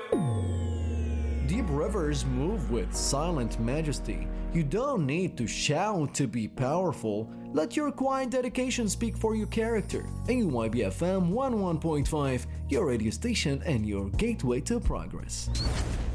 Deep rivers move with silent majesty. You don't need to shout to be powerful. Let your quiet dedication speak for your character. AYBFM 11.5, your radio station and your gateway to progress.